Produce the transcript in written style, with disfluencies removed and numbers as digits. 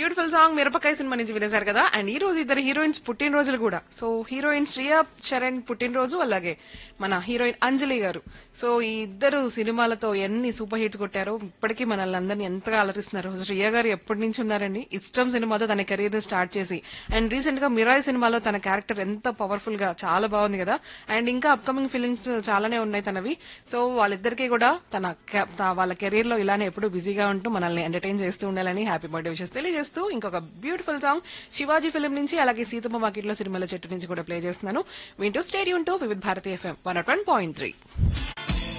Beautiful song మిరపకాయ cinema నుంచి వినేశారు కదా. అండ్ ఈ రోజు ఇద్దరు హీరోయిన్స్ పుట్టినరోజులు కూడా. సో హీరోయిన్ శ్రియా చరణ్ పుట్టినరోజు, అలాగే మన హీరోయిన్ అంజలి గారు. సో ఈ ఇద్దరు సినిమాలతో ఎన్ని సూపర్ హిట్స్ కొట్టారో, ఇప్పటికీ మనల్ని అందరినీ ఎంతగా అలరిస్తున్నారు. శ్రియా గారు ఎప్పటి నుంచి ఉన్నారండి, ఇష్టం సినిమాతో తన కెరీర్ ని స్టార్ట్ చేసి, అండ్ రీసెంట్ గా మిరాయ్ సినిమాలో తన క్యారెక్టర్ ఎంత పవర్ఫుల్ గా చాలా బాగుంది కదా. అండ్ ఇంకా అప్కమింగ్ ఫిలిమ్స్ చాలానే ఉన్నాయి తనవి. సో వాళ్ళిద్దరికీ కూడా వాళ్ళ కెరీర్ లో ఇలానే ఎప్పుడు బిజీగా ఉంటూ మనల్ని ఎంటర్టైన్ చేస్తూ ఉండాలని హ్యాపీ బర్త్డే విషెస్ తెలియజేస్తూ ఇంకొక బ్యూటిఫుల్ సాంగ్ శివాజీ ఫిల్మ్ నుంచి, అలాగే సీతమ్మ వాకిట్లో సినిమాల చెట్టు నుంచి కూడా ప్లే చేస్తున్నాను. వింటూ స్టేడియం టు వివిధ భారతి FM 101.3.